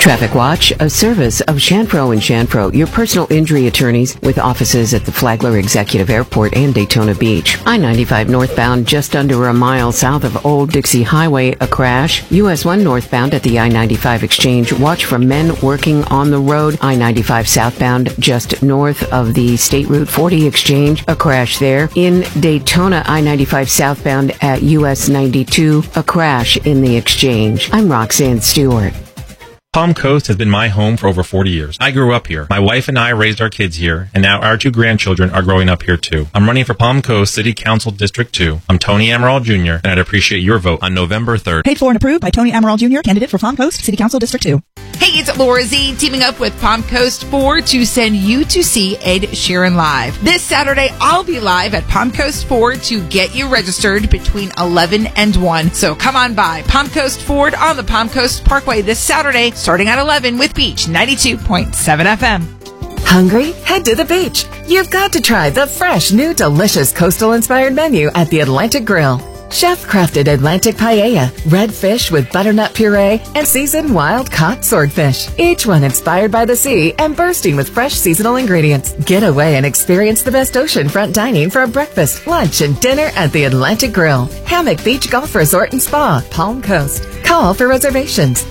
Traffic Watch, a service of Shanpro & Shanpro, your personal injury attorneys with offices at the Flagler Executive Airport and Daytona Beach. I-95 northbound just under a mile south of Old Dixie Highway, a crash. US 1 northbound at the I-95 exchange. Watch for men working on the road. I-95 southbound just north of the State Route 40 exchange, a crash there. In Daytona, I-95 southbound at US 92, a crash in the exchange. I'm Roxanne Stewart. Palm Coast has been my home for over 40 years. I grew up here. My wife and I raised our kids here, and now our 2 grandchildren are growing up here too. I'm running for Palm Coast City Council District 2. I'm Tony Amaral Jr., and I'd appreciate your vote on November 3rd. Paid for and approved by Tony Amaral Jr., candidate for Palm Coast City Council District 2. Hey, it's Laura Z teaming up with Palm Coast 4 to send you to see Ed Sheeran live. This Saturday, I'll be live at Palm Coast 4 to get you registered between 11 and 1. So come on by Palm Coast Ford on the Palm Coast Parkway this Saturday, starting at 11 with Beach 92.7 FM. Hungry? Head to the beach. You've got to try the fresh, new, delicious coastal-inspired menu at the Atlantic Grill. Chef-crafted Atlantic paella, red fish with butternut puree, and seasoned wild-caught swordfish. Each one inspired by the sea and bursting with fresh seasonal ingredients. Get away and experience the best oceanfront dining for a breakfast, lunch, and dinner at the Atlantic Grill. Hammock Beach Golf Resort and Spa, Palm Coast. Call for reservations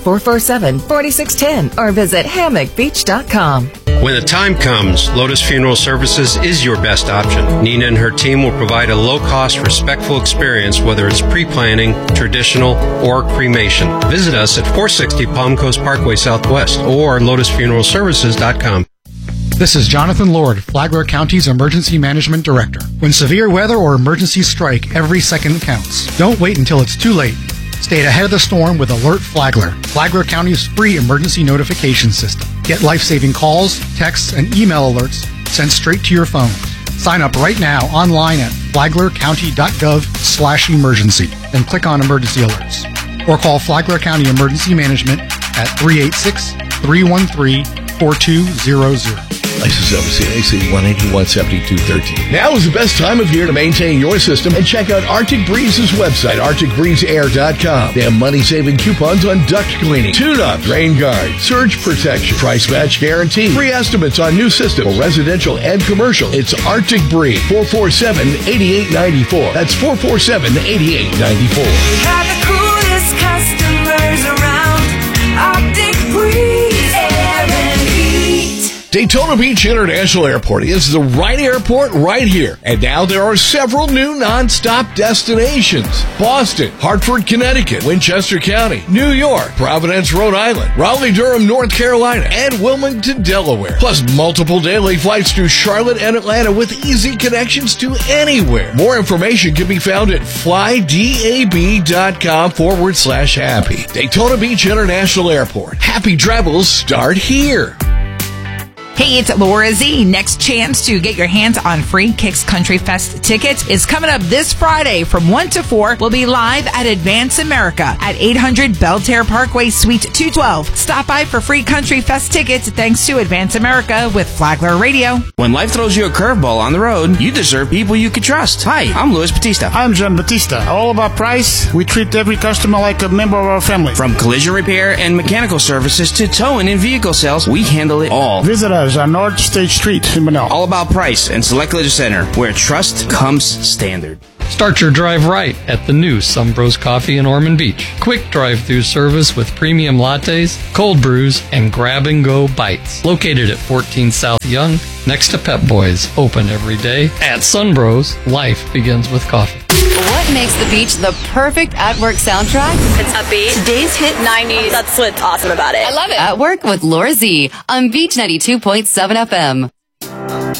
447-4610 or visit hammockbeach.com. When the time comes, Lotus Funeral Services is your best option. Nina and her team will provide a low-cost, respectful experience, whether it's pre-planning, traditional, or cremation. Visit us at 460 Palm Coast Parkway Southwest or lotusfuneralservices.com. This is Jonathan Lord, Flagler County's Emergency Management Director. When severe weather or emergencies strike, every second counts. Don't wait until it's too late. Stay ahead of the storm with Alert Flagler, Flagler County's free emergency notification system. Get life-saving calls, texts, and email alerts sent straight to your phone. Sign up right now online at flaglercounty.gov/emergency. Then click on Emergency Alerts. Or call Flagler County Emergency Management at 386-313-4200. License number CAC 181-7213. Now is the best time of year to maintain your system and check out Arctic Breeze's website, arcticbreezeair.com. They have money-saving coupons on duct cleaning, tune-up, rain guard, surge protection, price match guarantee, free estimates on new system for residential and commercial. It's Arctic Breeze, 447-8894. That's 447-8894. We have the coolest customers around. Arctic Breeze Air and Heat. Daytona Beach International Airport is the right airport right here. And now there are several new non-stop destinations. Boston, Hartford, Connecticut, Winchester County, New York, Providence, Rhode Island, Raleigh-Durham, North Carolina, and Wilmington, Delaware. Plus multiple daily flights to Charlotte and Atlanta with easy connections to anywhere. More information can be found at flydab.com/happy. Daytona Beach International Airport. Happy travels start here. Hey, it's Laura Z. Next chance to get your hands on free Kicks Country Fest tickets is coming up this Friday from 1 to 4. We'll be live at Advance America at 800 Belterre Parkway, Suite 212. Stop by for free Country Fest tickets thanks to Advance America with Flagler Radio. When life throws you a curveball on the road, you deserve people you can trust. Hi, I'm Luis Batista. I'm John Batista. All about price. We treat every customer like a member of our family. From collision repair and mechanical services to towing and vehicle sales, we handle it all. Visit us on North State Street in Manila. All about price and Select Collision Center, where trust comes standard. Start your drive right at the new Sunbros Coffee in Ormond Beach. Quick drive-through service with premium lattes, cold brews, and grab-and-go bites. Located at 14 South Young, next to Pep Boys. Open every day. At Sunbros, life begins with coffee. What makes the beach the perfect at-work soundtrack? It's upbeat. Today's hit 90s. That's what's awesome about it. I love it. At Work with Laura Z on Beach 92.7 FM.